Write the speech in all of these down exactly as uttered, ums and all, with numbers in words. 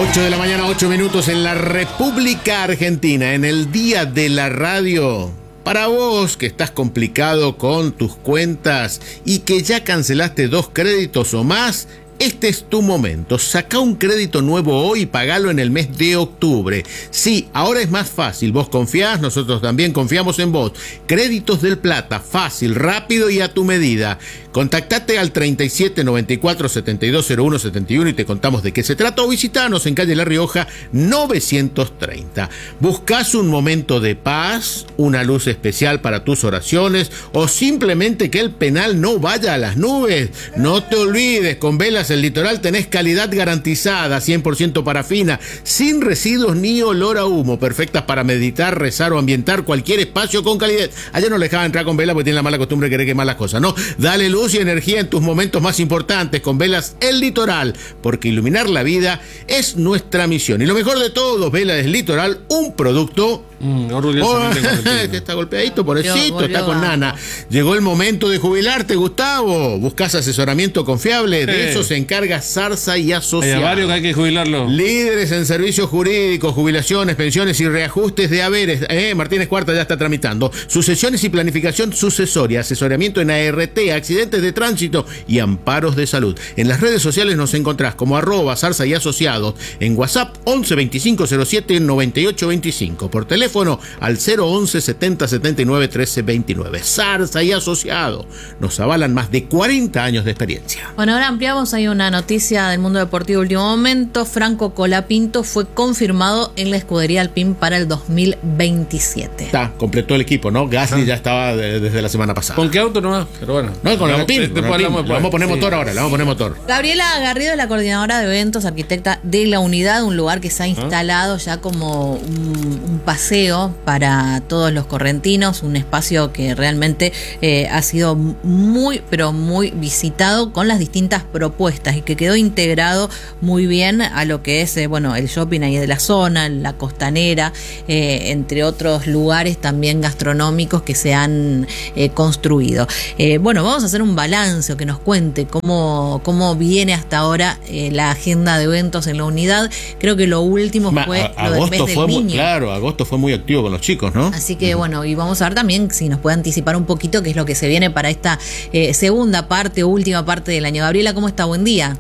ocho de la mañana, ocho minutos en la República Argentina, en el Día de la Radio. Para vos que estás complicado con tus cuentas y que ya cancelaste dos créditos o más, este es tu momento. Saca un crédito nuevo hoy y pagalo en el mes de octubre. Sí, ahora es más fácil. Vos confiás, nosotros también confiamos en vos. Créditos del Plata, fácil, rápido y a tu medida. Contactate al treinta y siete, noventa y cuatro, setenta y dos, cero uno, setenta y uno y te contamos de qué se trata, o visitanos en calle La Rioja novecientos treinta. ¿Buscás un momento de paz, una luz especial para tus oraciones o simplemente que el penal no vaya a las nubes? No te olvides, con Velas El Litoral tenés calidad garantizada, cien por ciento parafina, sin residuos ni olor a humo, perfectas para meditar, rezar o ambientar cualquier espacio con calidad. Allá no les dejaban entrar con velas porque tienen la mala costumbre de querer quemar las cosas, ¿no? Dale luz y energía en tus momentos más importantes con Velas El Litoral, porque iluminar la vida es nuestra misión. Y lo mejor de todo, Velas El Litoral, un producto... Mm, orgullosamente oh, está golpeadito, pobrecito, está con nana. Llegó el momento de jubilarte, Gustavo. ¿Buscas asesoramiento confiable? De eso se encarga Zarza y Asociados. Hay varios que hay que jubilarlo. Líderes en servicios jurídicos, jubilaciones, pensiones y reajustes de haberes. Eh, Martínez Cuarta ya está tramitando. Sucesiones y planificación sucesoria, asesoramiento en A R T, accidentes de tránsito y amparos de salud. En las redes sociales nos encontrás como arroba Zarza y Asociados. En WhatsApp once veinticinco cero siete noventa y ocho veinticinco. Por teléfono al cero once setenta setenta y nueve trece veintinueve. Zarza y Asociado nos avalan más de cuarenta años de experiencia. Bueno, ahora ampliamos. Hay una noticia del mundo deportivo de último momento. Franco Colapinto fue confirmado en la escudería Alpine para el dos mil veintisiete. Está, completó el equipo, ¿no? Gasly ah. ya estaba de, desde la semana pasada. ¿Con qué auto nomás? Pero bueno. No, con el Alpine. Le vamos a poner sí. motor ahora, le vamos a poner motor. Gabriela Garrido es la coordinadora de eventos, arquitecta de La Unidad, un lugar que se ha instalado ¿Ah? ya como un, un paseo para todos los correntinos, un espacio que realmente eh, ha sido muy, pero muy visitado con las distintas propuestas y que quedó integrado muy bien a lo que es, eh, bueno, el shopping ahí de la zona, la costanera, eh, entre otros lugares también gastronómicos que se han eh, construido. Eh, bueno, vamos a hacer un balance, o que nos cuente cómo, cómo viene hasta ahora eh, la agenda de eventos en La Unidad. Creo que lo último Ma, fue a, lo del mes del fue niño. Muy, claro, agosto fue muy activo con los chicos, ¿no? Así que bueno, y vamos a ver también si nos puede anticipar un poquito qué es lo que se viene para esta eh, segunda parte o última parte del año. Gabriela, ¿cómo está? Buen día.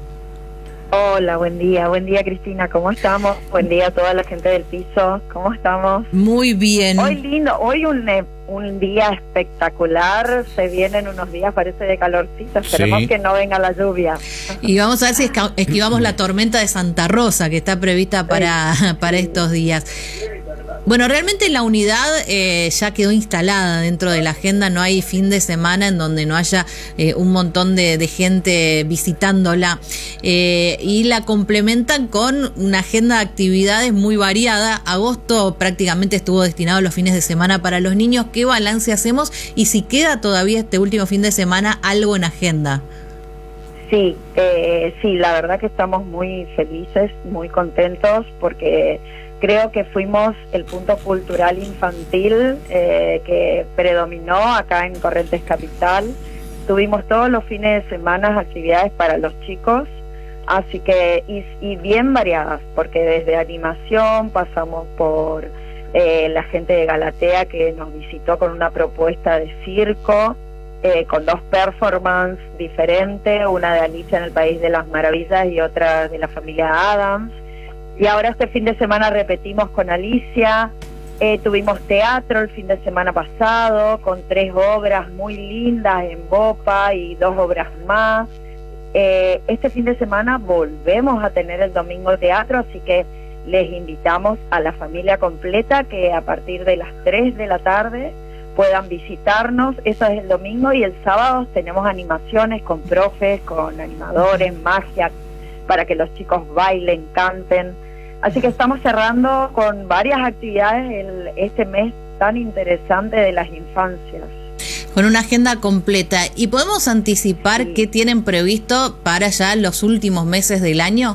Hola, buen día, buen día Cristina, ¿cómo estamos? Buen día a toda la gente del piso, ¿cómo estamos? Muy bien. Hoy lindo, hoy un, un día espectacular, se vienen unos días, parece de calorcito, esperemos sí. que no venga la lluvia. Y vamos a ver si esquivamos la tormenta de Santa Rosa que está prevista para, sí. para estos días. Bueno, realmente la unidad eh, ya quedó instalada dentro de la agenda, no hay fin de semana en donde no haya eh, un montón de, de gente visitándola eh, y la complementan con una agenda de actividades muy variada. Agosto prácticamente estuvo destinado a los fines de semana para los niños. ¿Qué balance hacemos y si queda todavía este último fin de semana algo en agenda? Sí, eh, sí, la verdad que estamos muy felices, muy contentos porque creo que fuimos el punto cultural infantil eh, que predominó acá en Corrientes Capital. Tuvimos todos los fines de semana actividades para los chicos, así que y, y bien variadas, porque desde animación pasamos por eh, la gente de Galatea que nos visitó con una propuesta de circo, eh, con dos performances diferentes, una de Alicia en el País de las Maravillas y otra de la familia Adams. Y ahora este fin de semana repetimos con Alicia, eh, tuvimos teatro el fin de semana pasado con tres obras muy lindas en Bopa y dos obras más. Eh, este fin de semana volvemos a tener el domingo teatro, así que les invitamos a la familia completa que a partir de las tres de la tarde puedan visitarnos. Eso es el domingo, y el sábado tenemos animaciones con profes, con animadores, magia, para que los chicos bailen, canten. Así que estamos cerrando con varias actividades el, este mes tan interesante de las infancias. Con una agenda completa. ¿Y podemos anticipar sí. qué tienen previsto para ya los últimos meses del año?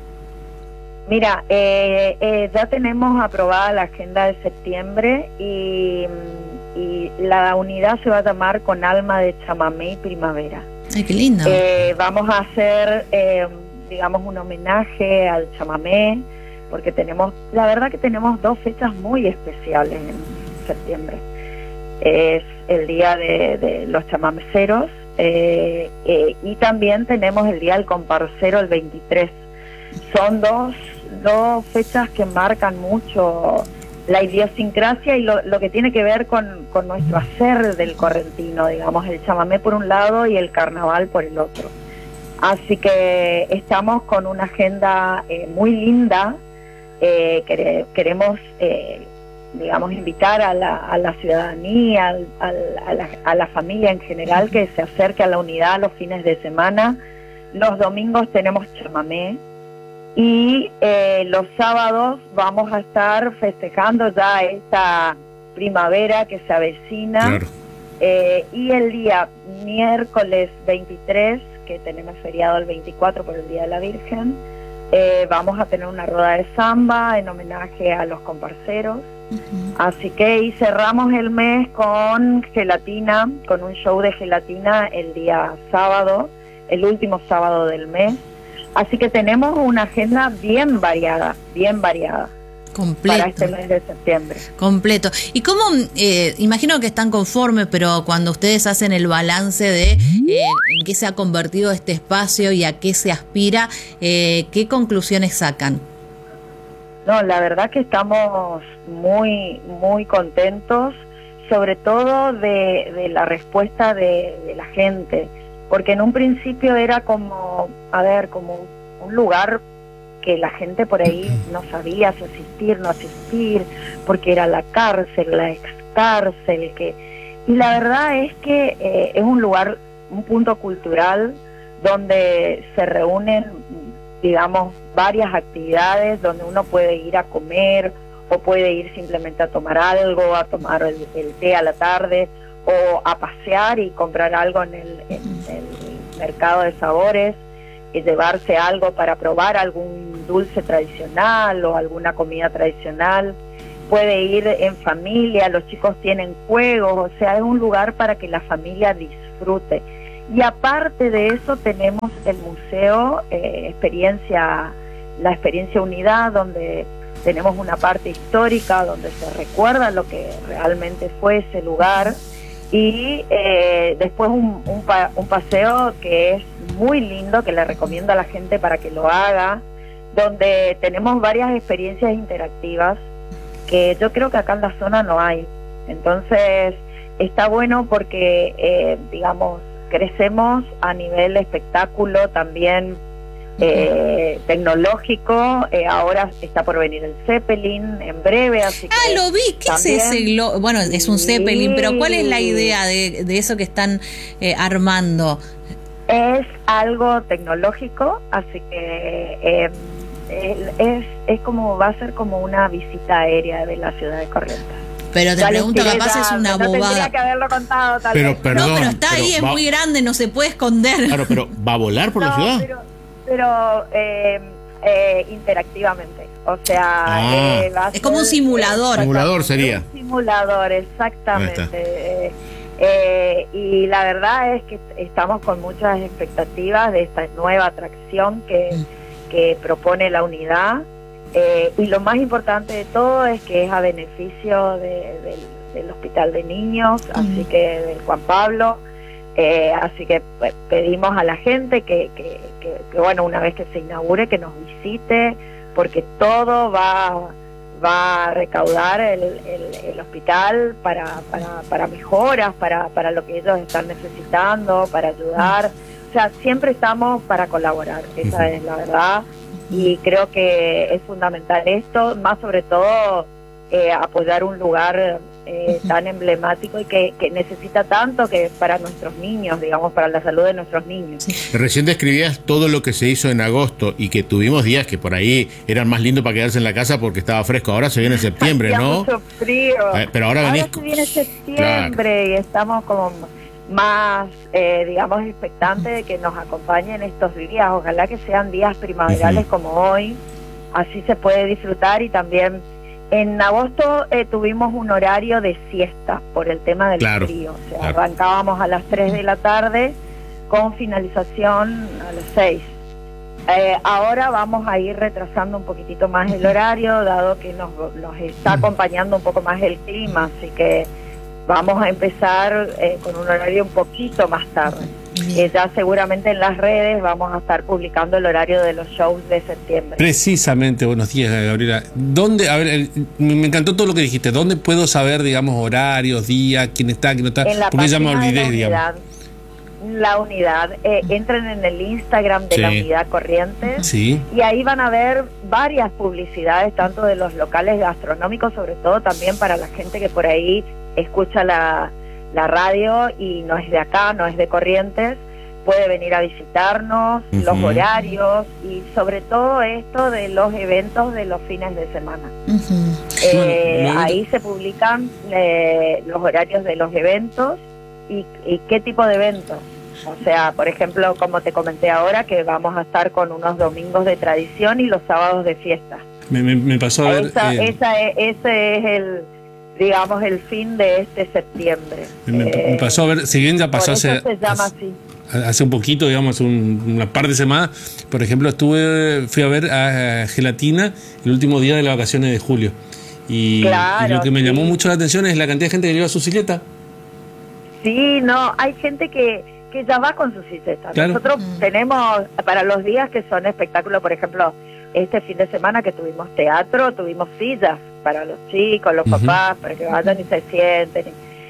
Mira, eh, eh, ya tenemos aprobada la agenda de septiembre y, y la unidad se va a llamar Con Alma de Chamamé y Primavera. Ay, qué lindo. Eh, vamos a hacer... Eh, digamos, un homenaje al chamamé, porque tenemos, la verdad que tenemos dos fechas muy especiales en septiembre. Es el día de, de los chamameceros, eh, eh, y también tenemos el día del comparcero el veintitrés. Son dos, dos fechas que marcan mucho la idiosincrasia y lo, lo que tiene que ver con, con nuestro hacer del correntino, digamos, el chamamé por un lado y el carnaval por el otro. Así que estamos con una agenda eh, muy linda. Eh, quere, queremos, eh, digamos, invitar a la, a la ciudadanía, al, al, a, la, a la familia en general, que se acerque a la unidad los fines de semana. Los domingos tenemos chamamé y eh, los sábados vamos a estar festejando ya esta primavera que se avecina. Claro. Eh, y el día miércoles veintitrés, que tenemos feriado el veinticuatro por el Día de la Virgen, Eh, vamos a tener una rueda de samba en homenaje a los comparceros. Uh-huh. Así que y cerramos el mes con gelatina, con un show de gelatina el día sábado, el último sábado del mes. Así que tenemos una agenda bien variada, bien variada. Completo. Para este mes de septiembre. Completo. ¿Y cómo, eh, imagino que están conformes, pero cuando ustedes hacen el balance de eh, en qué se ha convertido este espacio y a qué se aspira, eh, ¿qué conclusiones sacan? No, la verdad que estamos muy, muy contentos, sobre todo de, de la respuesta de, de la gente, porque en un principio era como, a ver, como un lugar que la gente por ahí no sabía si asistir, no asistir, porque era la cárcel, la ex cárcel, que y la verdad es que eh, es un lugar, un punto cultural donde se reúnen, digamos, varias actividades, donde uno puede ir a comer o puede ir simplemente a tomar algo, a tomar el, el té a la tarde o a pasear y comprar algo en el, en el mercado de sabores y llevarse algo para probar algún dulce tradicional o alguna comida tradicional. Puede ir en familia, los chicos tienen juegos, o sea, es un lugar para que la familia disfrute. Y aparte de eso tenemos el museo, eh, experiencia, la experiencia Unidad, donde tenemos una parte histórica, donde se recuerda lo que realmente fue ese lugar. Y eh, después un, un, pa, un paseo que es muy lindo, que le recomiendo a la gente para que lo haga, donde tenemos varias experiencias interactivas que yo creo que acá en la zona no hay. Entonces está bueno porque, eh, digamos, crecemos a nivel espectáculo también, eh, tecnológico. Eh, ahora está por venir el Zeppelin en breve, así que ah, lo vi. ¿Qué también es ese globo? Bueno, es un Zeppelin, pero ¿cuál es la idea de, de eso que están eh, armando? Es algo tecnológico, así que eh, es, es como, va a ser como una visita aérea de la ciudad de Corrientes. Pero te ya pregunto, capaz es una no bobada. Tendría que haberlo contado, tal pero, vez. Perdón, no, pero está pero ahí, es va, muy grande, no se puede esconder. Claro, pero ¿va a volar por no, la ciudad? Pero, pero eh, eh, interactivamente. O sea, ah, eh, va a es ser, como un simulador. Eh, simulador sería. Un simulador, exactamente. Eh, eh, y la verdad es que estamos con muchas expectativas de esta nueva atracción que, que propone la unidad. Eh, y lo más importante de todo es que es a beneficio de, de, del Hospital de Niños, uh-huh. así que del Juan Pablo. Eh, así que pues, pedimos a la gente que, que, que, que, bueno, una vez que se inaugure, que nos visite, porque todo va, va a recaudar el, el, el hospital para, para, para mejoras, para, para lo que ellos están necesitando, para ayudar. O sea, siempre estamos para colaborar, esa uh-huh. es la verdad. Y creo que es fundamental esto, más sobre todo eh, apoyar un lugar eh, uh-huh. tan emblemático y que, que necesita tanto que para nuestros niños, digamos, para la salud de nuestros niños. Sí. Recién describías todo lo que se hizo en agosto y que tuvimos días que por ahí eran más lindos para quedarse en la casa porque estaba fresco. Ahora se viene septiembre, Hacía ¿no? mucho frío. Eh, pero ahora, ahora venís... se viene septiembre, claro. Y estamos como más, eh, digamos, expectantes de que nos acompañen estos días. Ojalá que sean días primaverales uh-huh. como hoy, así se puede disfrutar. Y también en agosto eh, tuvimos un horario de siesta por el tema del claro, frío, o sea, claro. arrancábamos a las tres de la tarde con finalización a las seis. Eh, ahora vamos a ir retrasando un poquitito más el horario, dado que nos, nos está acompañando un poco más el clima, así que vamos a empezar eh, con un horario un poquito más tarde. Eh, ya seguramente en las redes vamos a estar publicando el horario de los shows de septiembre. Precisamente, buenos días, Gabriela. ¿Dónde, a ver, el, me encantó todo lo que dijiste. ¿Dónde puedo saber, digamos, horarios, días, quién está, quién no está? En la Porque ya me página olvidé, de la digamos. unidad, la unidad, eh, entren en el Instagram de Sí. la unidad Corrientes. Sí. Y ahí van a ver varias publicidades, tanto de los locales gastronómicos, sobre todo también para la gente que por ahí escucha la, la radio y no es de acá, no es de Corrientes, puede venir a visitarnos, Uh-huh. los horarios y sobre todo esto de los eventos de los fines de semana. Ujú. Eh, Bueno, luego- ahí se publican eh, los horarios de los eventos y, y qué tipo de eventos. O sea, por ejemplo, como te comenté ahora, que vamos a estar con unos domingos de tradición y los sábados de fiesta. Me, me, me pasó a ver... Esa, eh, esa es, ese es el, digamos, el fin de este septiembre. me, Eh, me pasó a ver, si bien ya por pasó eso hace... se llama hace- así. Hace un poquito, digamos, un, una par de semanas, por ejemplo, estuve fui a ver a, a Gelatina el último día de las vacaciones de julio. Y, Claro, y lo que me sí. llamó mucho la atención es la cantidad de gente que lleva su sileta. Sí, no, hay gente que, que ya va con su sileta. Claro. Nosotros Mm. tenemos, para los días que son espectáculos, por ejemplo, este fin de semana que tuvimos teatro, tuvimos sillas para los chicos, los Ujú. papás, para que vayan y se sienten.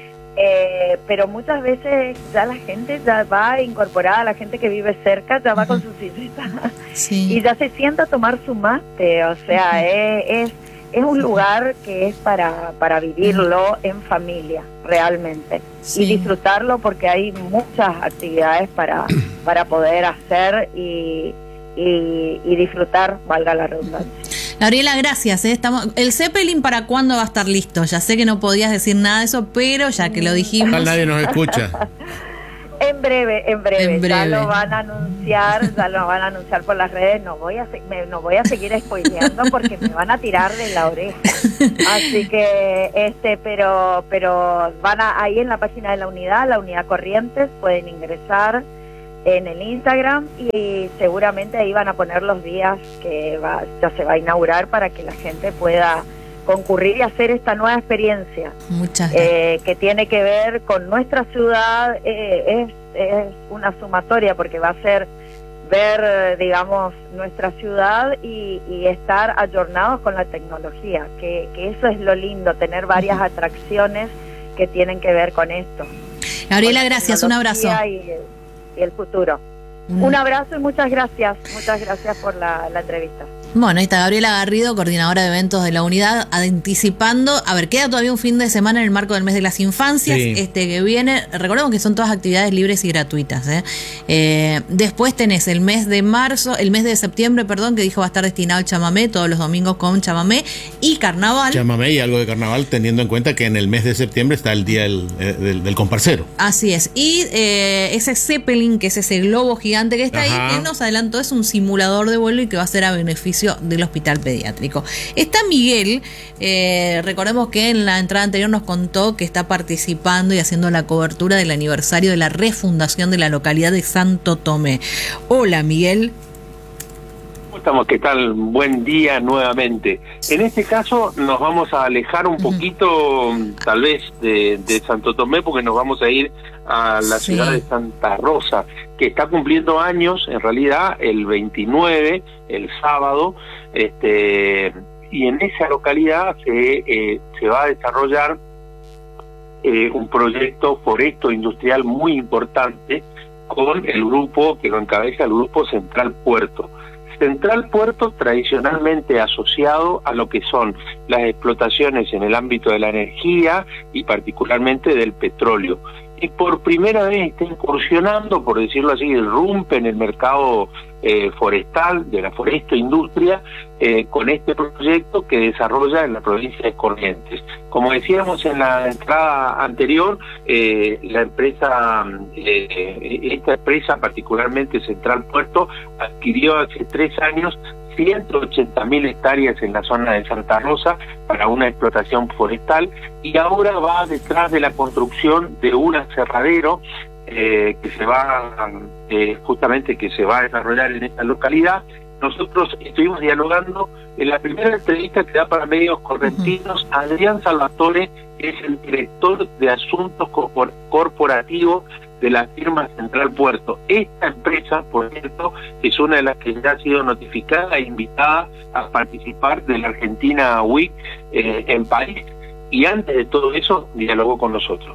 Eh, pero muchas veces ya la gente ya va incorporada, la gente que vive cerca ya va con su sileta Sí. y ya se sienta a tomar su mate, o sea, Ujú. es, es, es un lugar que es para, para vivirlo en familia, realmente. Sí. Y disfrutarlo porque hay muchas actividades para, para poder hacer y, y, y disfrutar, valga la redundancia. Gabriela, gracias. ¿eh? Estamos... ¿El Zeppelin para cuándo va a estar listo? Ya sé que no podías decir nada de eso, pero ya que lo dijimos... Ojalá nadie nos escucha. En breve, en breve, En ya breve. lo van a anunciar, ya lo van a anunciar por las redes. No voy a, se- me, no voy a seguir spoileando porque me van a tirar de la oreja. Así que, este, pero, pero van a, ahí en la página de la unidad, la unidad Corrientes, pueden ingresar en el Instagram y seguramente ahí van a poner los días que va, ya se va a inaugurar para que la gente pueda concurrir y hacer esta nueva experiencia. Muchas gracias. Eh, que tiene que ver con nuestra ciudad, eh, es, es una sumatoria porque va a ser ver, eh, digamos, nuestra ciudad y, y estar ayornados con la tecnología, que, que eso es lo lindo, tener varias Ujú. atracciones que tienen que ver con esto. Gabriela, Con la gracias. Un abrazo. tecnología Y el, y el futuro. Un- Un abrazo y muchas gracias, muchas gracias por la, la entrevista. Bueno, ahí está Gabriela Garrido, coordinadora de eventos de la unidad, anticipando. A ver, queda todavía un fin de semana en el marco del mes de las infancias, Sí. este que viene. Recordemos que son todas actividades libres y gratuitas. ¿eh? Eh, después tenés el mes de marzo, el mes de septiembre, perdón, que dijo va a estar destinado al chamamé, todos los domingos con chamamé y carnaval. Llámame y algo de carnaval, teniendo en cuenta que en el mes de septiembre está el día del, eh, del, del comparsero. Así es. Y eh, ese Zeppelin, que es ese globo gigante que está Ajá. ahí, él nos adelantó, es un simulador de vuelo y que va a ser a beneficio del hospital pediátrico. Está Miguel, eh, recordemos que en la entrada anterior nos contó que está participando y haciendo la cobertura del aniversario de la refundación de la localidad de Santo Tomé. Hola, Miguel. ¿Cómo estamos? ¿Qué tal? Buen día nuevamente. En este caso nos vamos a alejar un Ujú. poquito, tal vez, de, de Santo Tomé, porque nos vamos a ir a la Sí. ciudad de Santa Rosa, que está cumpliendo años, en realidad, el veintinueve, el sábado, este y en esa localidad se, eh, se va a desarrollar eh, un proyecto foresto industrial muy importante con el grupo que lo encabeza el grupo Central Puerto. Central Puerto tradicionalmente asociado a lo que son las explotaciones en el ámbito de la energía y particularmente del petróleo. Y por primera vez está incursionando, por decirlo así, irrumpe en el mercado eh, forestal, de la foresto industria, eh, con este proyecto que desarrolla en la provincia de Corrientes. Como decíamos en la entrada anterior, eh, la empresa, eh, esta empresa particularmente Central Puerto, adquirió hace tres años ciento ochenta mil hectáreas en la zona de Santa Rosa para una explotación forestal y ahora va detrás de la construcción de un aserradero eh, que se va eh, justamente que se va a desarrollar en esta localidad. Nosotros estuvimos dialogando en la primera entrevista que da para medios correntinos. Uh-huh. Adrián Salvatore es el director de asuntos corpor corporativos de la firma Central Puerto. Esta empresa, por cierto, es una de las que ya ha sido notificada e invitada a participar de la Argentina Week eh, en París, y antes de todo eso dialogó con nosotros.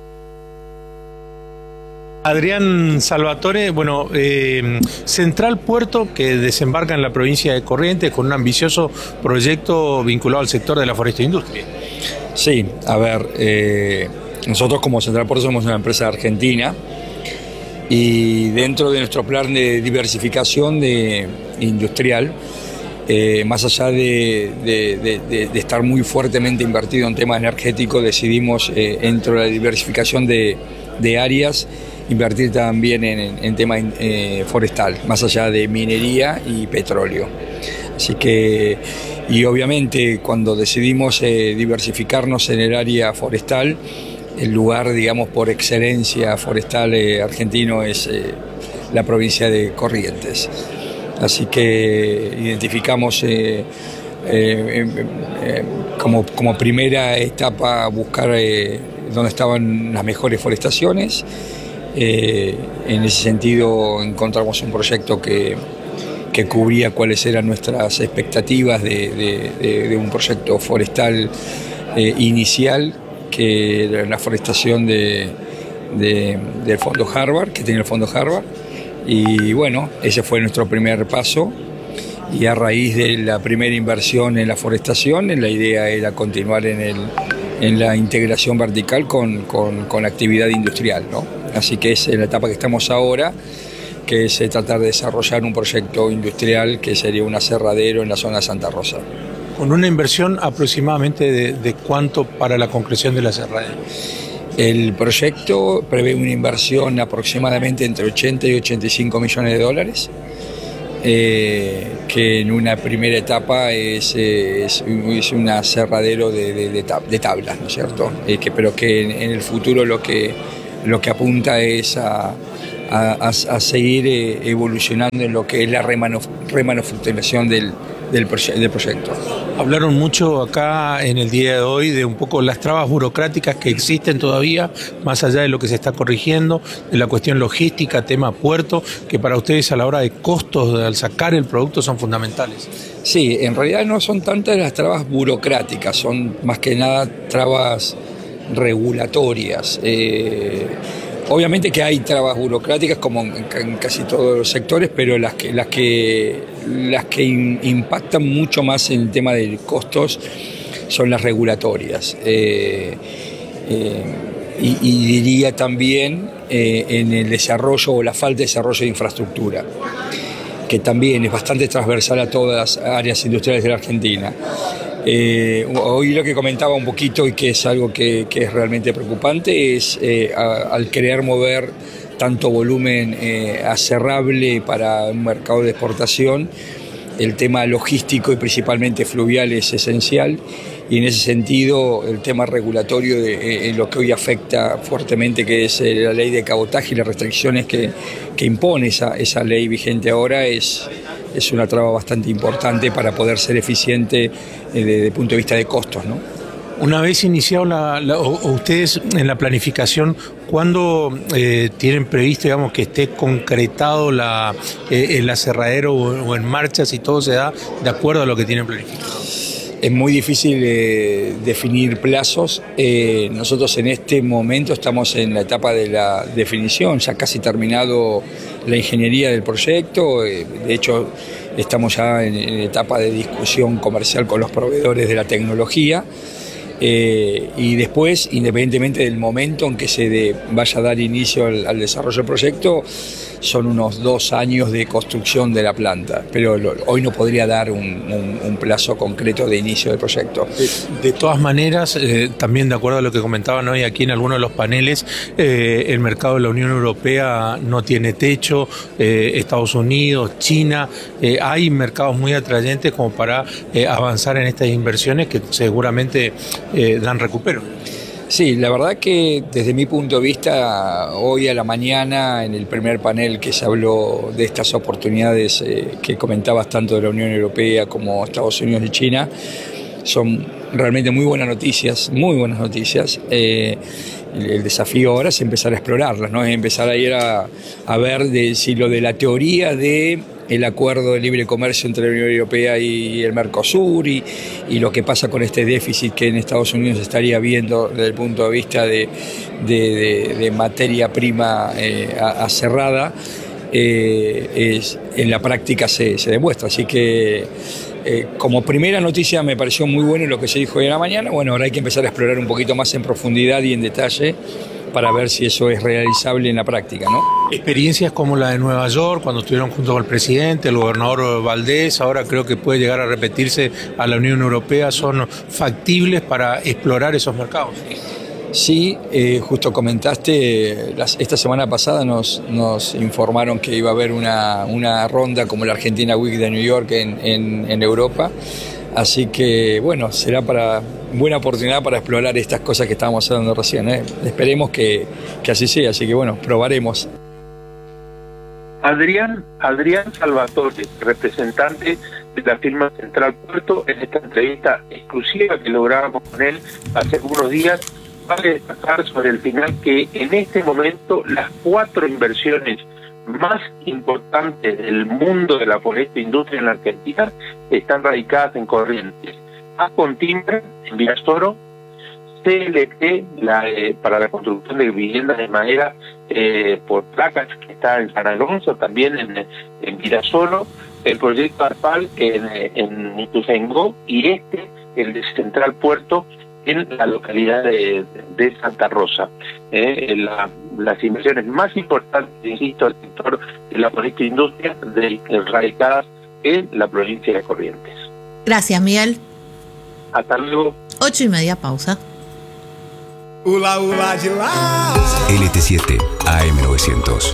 Adrián Salvatore, bueno, eh, Central Puerto, que desembarca en la provincia de Corrientes con un ambicioso proyecto vinculado al sector de la foresta e industria. Sí, a ver, eh, nosotros como Central Puerto somos una empresa argentina y dentro de nuestro plan de diversificación de industrial, eh, más allá de, de, de, de, de estar muy fuertemente invertido en temas energéticos, decidimos eh, dentro de la diversificación de, de áreas invertir también en, en tema eh, forestal, más allá de minería y petróleo. Así que, y obviamente cuando decidimos eh, diversificarnos en el área forestal, el lugar, digamos, por excelencia forestal eh, argentino es eh, la provincia de Corrientes. Así que identificamos eh, eh, eh, como, como primera etapa buscar eh, dónde estaban las mejores forestaciones. Eh, en ese sentido encontramos un proyecto que, que cubría cuáles eran nuestras expectativas de, de, de, de un proyecto forestal eh, inicial, que era la forestación de, de, del Fondo Harvard, que tiene el Fondo Harvard. Y bueno, ese fue nuestro primer paso, y a raíz de la primera inversión en la forestación, la idea era continuar en, el, en la integración vertical con, con, con la actividad industrial, ¿no? Así que es la etapa que estamos ahora, que es tratar de desarrollar un proyecto industrial que sería un aserradero en la zona de Santa Rosa. Con una inversión aproximadamente de, de cuánto para la concreción de la aserradero. El proyecto prevé una inversión aproximadamente entre ochenta y ochenta y cinco millones de dólares, eh, que en una primera etapa es, es, es un aserradero de, de, de, tab de tablas, ¿no es cierto? Eh, que, pero que en, en el futuro lo que, lo que apunta es a, a, a seguir eh, evolucionando en lo que es la remanuf remanufacturación del, del, proye del proyecto. Hablaron mucho acá en el día de hoy de un poco las trabas burocráticas que existen todavía, más allá de lo que se está corrigiendo, de la cuestión logística, tema puerto, que para ustedes a la hora de costos al sacar el producto son fundamentales. Sí, en realidad no son tantas las trabas burocráticas, son más que nada trabas regulatorias. Eh, obviamente que hay trabas burocráticas como en, en casi todos los sectores, pero las que, las que, las que in, impactan mucho más en el tema de costos son las regulatorias. Eh, eh, y, y diría también eh, en el desarrollo o la falta de desarrollo de infraestructura, que también es bastante transversal a todas las áreas industriales de la Argentina. Eh, hoy lo que comentaba un poquito y que es algo que, que es realmente preocupante es eh, a, al querer mover tanto volumen eh, aserrable para un mercado de exportación, el tema logístico y principalmente fluvial es esencial, y en ese sentido el tema regulatorio de, eh, lo que hoy afecta fuertemente, que es eh, la ley de cabotaje y las restricciones que, que impone esa, esa ley vigente ahora, es, es una traba bastante importante para poder ser eficiente eh, desde el punto de vista de costos, ¿no? Una vez iniciado la, la, o, o ustedes en la planificación, ¿cuándo eh, tienen previsto, digamos, que esté concretado la, eh, el aserradero o, o en marcha, si todo se da de acuerdo a lo que tienen planificado? Es muy difícil eh, definir plazos. Eh, nosotros en este momento estamos en la etapa de la definición, ya casi terminado la ingeniería del proyecto. Eh, de hecho, estamos ya en, en etapa de discusión comercial con los proveedores de la tecnología. Eh, y después, independientemente del momento en que se de, vaya a dar inicio al, al desarrollo del proyecto, son unos dos años de construcción de la planta, pero lo, hoy no podría dar un, un, un plazo concreto de inicio del proyecto. De, de todas maneras, eh, también de acuerdo a lo que comentaban hoy aquí en algunos de los paneles, eh, el mercado de la Unión Europea no tiene techo, eh, Estados Unidos, China, eh, hay mercados muy atrayentes como para eh, avanzar en estas inversiones que seguramente eh, dan recupero. Sí, la verdad que desde mi punto de vista, hoy a la mañana, en el primer panel que se habló de estas oportunidades eh, que comentabas tanto de la Unión Europea como Estados Unidos y China, son realmente muy buenas noticias, muy buenas noticias. Eh, el, el desafío ahora es empezar a explorarlas, ¿no? Es empezar a ir a, a ver de, si lo de la teoría de el acuerdo de libre comercio entre la Unión Europea y el Mercosur y, y lo que pasa con este déficit que en Estados Unidos estaría viendo desde el punto de vista de, de, de, de materia prima eh, cerrada, eh, es, en la práctica se, se demuestra. Así que eh, como primera noticia me pareció muy bueno lo que se dijo hoy en la mañana. Bueno, ahora hay que empezar a explorar un poquito más en profundidad y en detalle para ver si eso es realizable en la práctica, ¿no? Experiencias como la de Nueva York, cuando estuvieron junto con el presidente, el gobernador Valdés, ahora creo que puede llegar a repetirse a la Unión Europea, ¿son factibles para explorar esos mercados? Sí, eh, justo comentaste, las, esta semana pasada nos, nos informaron que iba a haber una, una ronda como la Argentina Week de New York en, en, en Europa. Así que, bueno, será para buena oportunidad para explorar estas cosas que estábamos hablando recién, ¿eh? Esperemos que, que así sea, así que, bueno, probaremos. Adrián, Adrián Salvatore, representante de la firma Central Puerto, en esta entrevista exclusiva que lográbamos con él hace algunos días, vale destacar sobre el final que en este momento las cuatro inversiones más importantes del mundo de la foresta industria en la Argentina están radicadas en Corrientes. Ascontimber en Virasoro, C L T la, eh, para la construcción de viviendas de madera eh, por placas, que está en San Alonso, también en, en Virasoro, el proyecto Arpal en, en Ituzaingó y este, el de Central Puerto, en la localidad de, de Santa Rosa. Eh, la, las inversiones más importantes, insisto, del sector de la foresta industria de, radicadas en la provincia de Corrientes. Gracias, Miguel. Hasta luego. Ocho y media, pausa. L T siete A M novecientos.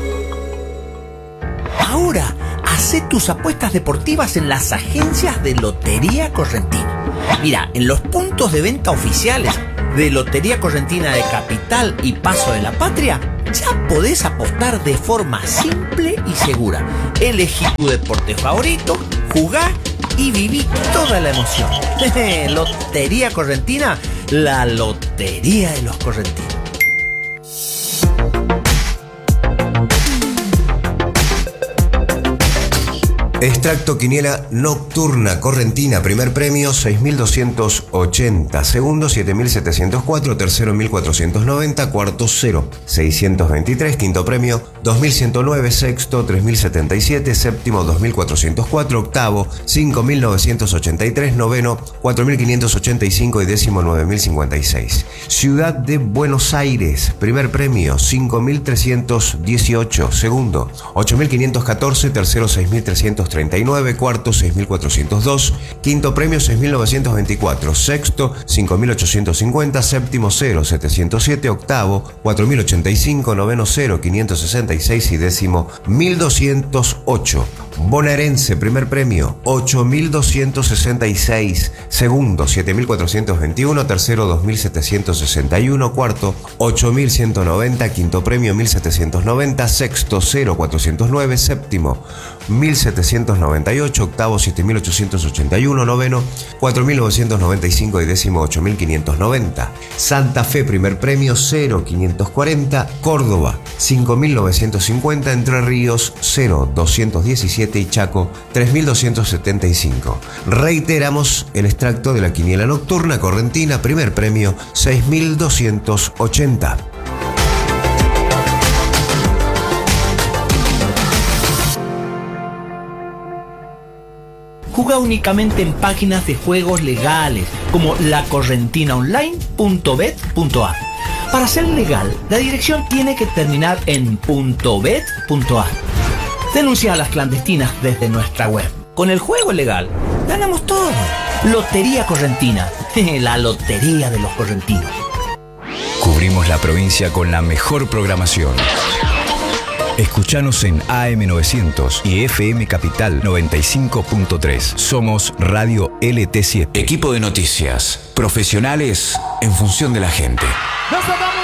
Ahora, hacé tus apuestas deportivas en las agencias de Lotería Correntina. Mira, en los puntos de venta oficiales de Lotería Correntina de Capital y Paso de la Patria, ya podés apostar de forma simple y segura. Elegí tu deporte favorito, jugá y viví toda la emoción. Lotería Correntina, la lotería de los correntinos. Extracto Quiniela Nocturna Correntina, primer premio seis mil doscientos ochenta, segundo siete mil setecientos cuatro, tercero mil cuatrocientos noventa, cuarto cero seiscientos veintitrés, quinto premio dos mil ciento nueve, sexto tres mil setenta y siete, séptimo dos mil cuatrocientos cuatro, octavo cinco mil novecientos ochenta y tres, noveno cuatro mil quinientos ochenta y cinco y décimo nueve mil cincuenta y seis. Ciudad de Buenos Aires, primer premio cinco mil trescientos dieciocho, segundo ocho mil quinientos catorce, tercero seis mil trescientos treinta y nueve, cuarto seis mil cuatrocientos dos, quinto premio seis mil novecientos veinticuatro, sexto cinco mil ochocientos cincuenta, séptimo cero setecientos siete, octavo cuatro mil ochenta y cinco, noveno cero quinientos sesenta y seis y décimo mil doscientos ocho. Bonaerense, primer premio ocho mil doscientos sesenta y seis, segundo siete mil cuatrocientos veintiuno, tercero dos mil setecientos sesenta y uno, cuarto ocho mil ciento noventa, quinto premio mil setecientos noventa, sexto cero cuatrocientos nueve, séptimo mil setecientos noventa y ocho, octavo siete mil ochocientos ochenta y uno, noveno cuatro mil novecientos noventa y cinco y décimo ocho mil quinientos noventa. Santa Fe, primer premio cero quinientos cuarenta, Córdoba cinco mil novecientos cincuenta, Entre Ríos cero doscientos diecisiete y Chaco tres mil doscientos setenta y cinco. Reiteramos el extracto de la Quiniela Nocturna Correntina, primer premio seis mil doscientos ochenta. Juega únicamente en páginas de juegos legales como la correntina online punto bet punto a. Para ser legal, la dirección tiene que terminar en .bet punto a. Denuncia a las clandestinas desde nuestra web. Con el juego legal, ganamos todo. Lotería Correntina, la lotería de los correntinos. Cubrimos la provincia con la mejor programación. Escuchanos en A M novecientos y F M Capital noventa y cinco punto tres. Somos Radio L T siete. Equipo de noticias. Profesionales en función de la gente. ¡Nos